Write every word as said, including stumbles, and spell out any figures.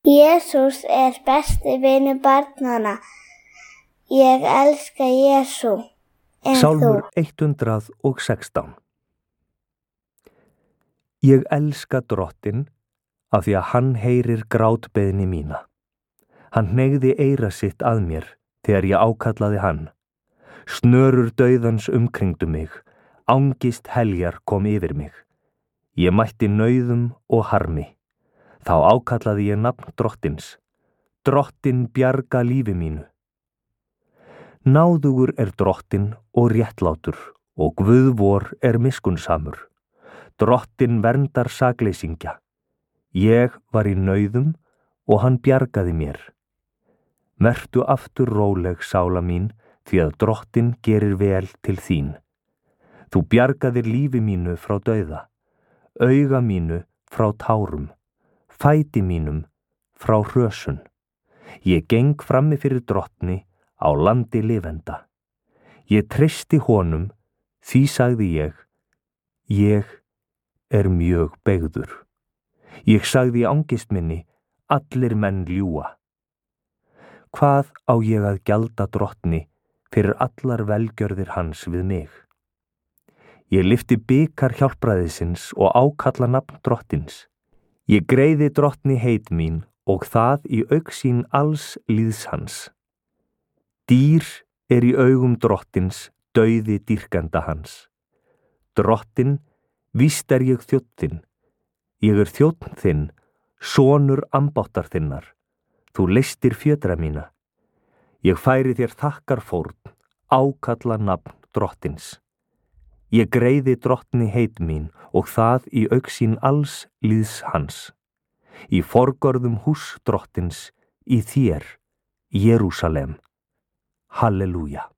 Jesús er besti vinur barnanna. Ég elska Jesú. En Sálmur þú? hundrað og sextán. Ég elska Drottinn af því að hann heyrir grátbeiðni mína. Hann hneigði eyra sitt að mér þegar ég ákallaði hann. Snörur dauðans umkringdu mig, angist heljar kom yfir mig. Ég mætti nauðum og harmi. Þá ákallaði ég nafn Drottins. Drottinn bjarga lífi mínu. Náðugur er Drottinn og réttlátur og Guð vor er miskunnsamur. Drottinn verndar sakleysingja. Ég var í nauðum og hann bjargaði mér. Vertu aftur róleg, sála mín, því að Drottinn gerir vel til þín. Þú bjargaðir lífi mínu frá dauða, auga mínu frá tárum, fæti mínum frá hrösun. Ég geng frammi fyrir Drottni á landi lifenda. Ég treysti honum, því sagði ég, ég er mjög beygður. Ég sagði í angist minni, allir menn ljúga. Hvað á ég að gjalda Drottni fyrir allar velgjörðir hans við mig? Ég lyfti bikar hjálpræðisins og ákalla nafn Drottins. Ég greiði Drottni heit mín og það í augsýn alls líðs hans. Dýr er í augum Drottins, dauði dýrkenda hans. Drottinn, víst er ég þjónn þinn. Ég er þjónn þinn, sonur ambáttar þinnar. Þú leystir fjötra mína. Ég færi þér þakkarfórn, ákalla nafn Drottins. Ég greiði Drottni heit mín og það í augsýn alls líðs hans. Í forgörðum hús Drottins, í þér, Jerúsalem. Halleluja.